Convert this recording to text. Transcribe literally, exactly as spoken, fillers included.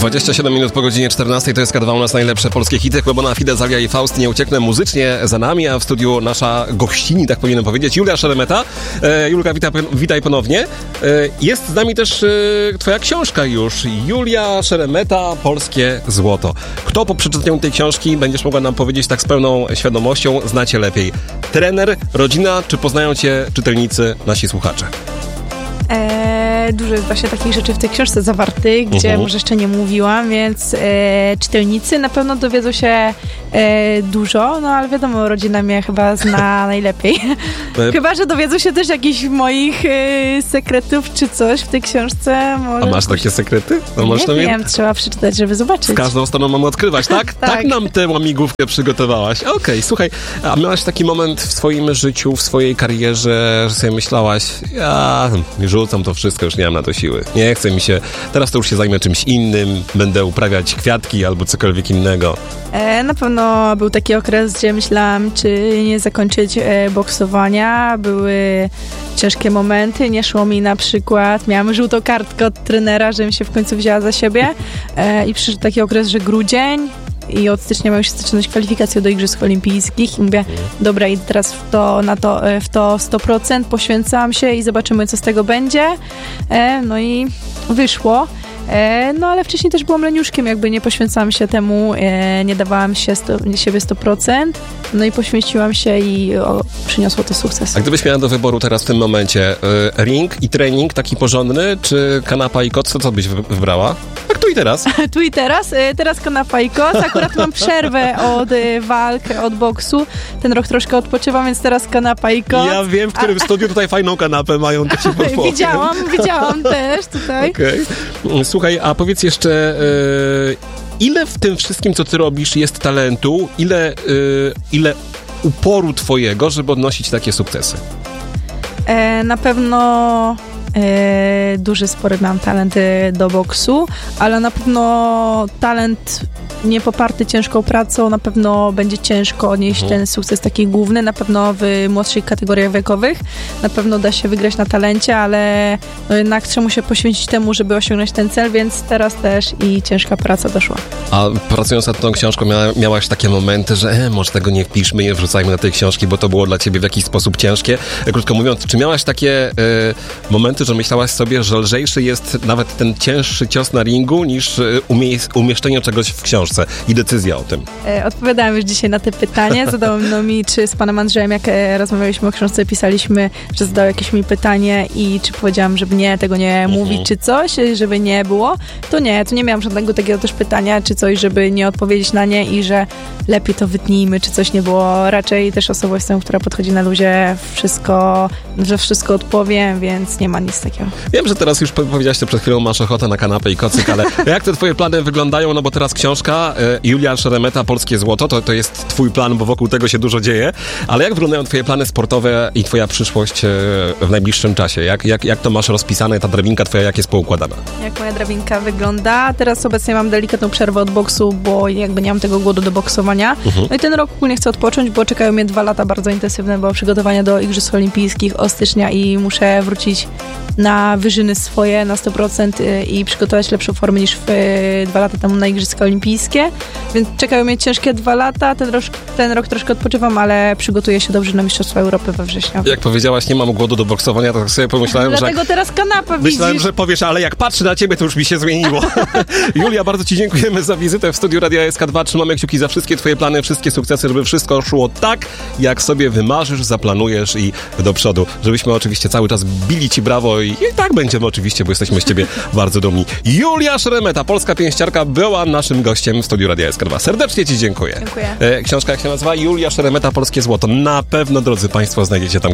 dwadzieścia siedem minut po godzinie czternastej, to jest K dwa, u nas najlepsze polskie hity. Bona Fide, Zalia i Faust nie ucieknę muzycznie za nami, a w studiu nasza gościni, tak powinienem powiedzieć, Julia Szeremeta. E, Julka, witaj, witaj ponownie. E, jest z nami też e, twoja książka już, Julia Szeremeta, Polskie Złoto. Kto po przeczytaniu tej książki, będziesz mogła nam powiedzieć tak z pełną świadomością, znacie lepiej? Trener, rodzina, czy poznają cię czytelnicy, nasi słuchacze? E, dużo jest właśnie takich rzeczy w tej książce zawartych, gdzie uh-huh. może jeszcze nie mówiłam, więc e, czytelnicy na pewno dowiedzą się e, dużo, no ale wiadomo, rodzina mnie chyba zna najlepiej. Chyba, że dowiedzą się też jakichś moich e, sekretów czy coś w tej książce. Może... A masz takie sekrety? No, nie wiem, je... trzeba przeczytać, żeby zobaczyć. Z każdą stroną mamy odkrywać, tak? tak? Tak nam tę łamigłówkę przygotowałaś. Okej, okay, słuchaj, a miałaś taki moment w swoim życiu, w swojej karierze, że sobie myślałaś, ja rzucam to wszystko, już nie mam na to siły. Nie chce mi się, teraz to już się zajmę czymś innym, będę uprawiać kwiatki albo cokolwiek innego. E, na pewno był taki okres, gdzie myślałam, czy nie zakończyć e, boksowania. Były ciężkie momenty, nie szło mi na przykład. Miałam żółtą kartkę od trenera, żebym się w końcu wzięła za siebie e, i przyszedł taki okres, że grudzień i od stycznia miały się zaczynać kwalifikacje do Igrzysk Olimpijskich i mówię, dobra, idę teraz w to, na to, w to sto procent, poświęcam się i zobaczymy, co z tego będzie. E, no i wyszło. E, no ale wcześniej też byłam leniuszkiem, jakby nie poświęcałam się temu, e, nie dawałam się sto, siebie sto procent, no i poświęciłam się i o, przyniosło to sukces. A gdybyś miała do wyboru teraz w tym momencie e, ring i trening taki porządny, czy kanapa i koc, to co byś wybrała? Tak tu i teraz. Tu i teraz. E, teraz kanapa i koc. Akurat mam przerwę od e, walk, od boksu. Ten rok troszkę odpoczywam, więc teraz kanapa i koc. Ja wiem, w którym a... studiu tutaj fajną kanapę mają, to się podpowiem. Widziałam, widziałam też tutaj. Okej. Okay. Słuchaj, a powiedz jeszcze, yy, ile w tym wszystkim, co ty robisz, jest talentu, ile, yy, ile uporu twojego, żeby odnosić takie sukcesy? E, na pewno e, duży, spory mam talent do boksu, ale na pewno talent nie poparty ciężką pracą, na pewno będzie ciężko odnieść mhm. ten sukces taki główny, na pewno w młodszych kategoriach wiekowych, na pewno da się wygrać na talencie, ale no jednak trzeba się poświęcić temu, żeby osiągnąć ten cel, więc teraz też i ciężka praca doszła. A pracując nad tą książką mia, miałaś takie momenty, że e, może tego nie wpiszmy, nie wrzucajmy na tej książki, bo to było dla ciebie w jakiś sposób ciężkie. Krótko mówiąc, czy miałaś takie e, momenty, że myślałaś sobie, że lżejszy jest nawet ten cięższy cios na ringu, niż umie, umieszczenie czegoś w książce i decyzja o tym? E, odpowiadałam już dzisiaj na te pytanie. Zadał no mi, czy z panem Andrzejem, jak e, rozmawialiśmy o książce, pisaliśmy, że zadał jakieś mi pytanie i czy powiedziałam, żeby nie, tego nie mhm. mówić, czy coś, żeby nie było. To nie, to nie miałam żadnego takiego też pytania, czy coś, żeby nie odpowiedzieć na nie i że lepiej to wytnijmy, czy coś nie było. Raczej też osobą jestem, która podchodzi na luzie, wszystko, że wszystko odpowiem, więc nie ma nic takiego. Wiem, że teraz już powiedziałaś, że przed chwilą masz ochotę na kanapę i kocyk, ale jak te twoje plany wyglądają? No bo teraz książka Julia Szeremeta, Polskie Złoto, to, to jest twój plan, bo wokół tego się dużo dzieje, ale jak wyglądają twoje plany sportowe i twoja przyszłość w najbliższym czasie? Jak, jak, jak to masz rozpisane, ta drabinka twoja, jak jest poukładana? Jak moja drabinka wygląda? Teraz obecnie mam delikatną przerwę od boksu, bo jakby nie mam tego głodu do boksowania. Mhm. No i ten rok ogólnie chcę odpocząć, bo czekają mnie dwa lata bardzo intensywne, bo przygotowania do Igrzysk Olimpijskich od stycznia i muszę wrócić na wyżyny swoje na sto procent i przygotować lepszą formę niż w dwa lata temu na Igrzyska Olimpijskie. Więc czekają mnie ciężkie dwa lata. Ten rok, ten rok troszkę odpoczywam, ale przygotuję się dobrze na Mistrzostwa Europy we wrześniu. Jak powiedziałaś, nie mam głodu do boksowania, to sobie pomyślałem, Dlatego że... Dlatego teraz kanapę Myślałem, widzisz. że powiesz, ale jak patrzę na ciebie, to już mi się zmieniło. Julia, bardzo ci dziękujemy za wizytę w studiu Radia S K dwa. Trzymamy kciuki za wszystkie twoje plany, wszystkie sukcesy, żeby wszystko szło tak, jak sobie wymarzysz, zaplanujesz i do przodu. Żebyśmy oczywiście cały czas bili ci brawo i, i tak będziemy oczywiście, bo jesteśmy z ciebie bardzo dumni. Julia Szeremeta, polska pięściarka, była naszym gościem w studiu Radia S K dwa. Serdecznie ci dziękuję. Dziękuję. E, książka jak się nazywa? Julia Szeremeta, Polskie Złoto. Na pewno, drodzy państwo, znajdziecie tam